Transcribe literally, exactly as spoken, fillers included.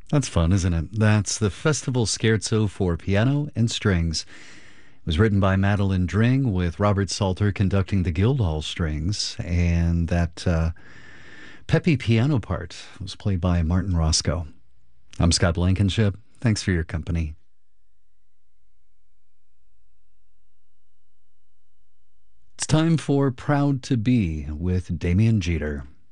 That's fun, isn't it? That's the Festival Scherzo for piano and strings. It was written by Madeline Dring with Robert Salter conducting the Guildhall strings, and that uh, peppy piano part was played by Martin Roscoe. I'm Scott Blankenship. Thanks for your company. It's time for Proud to Be with Damian Jeter.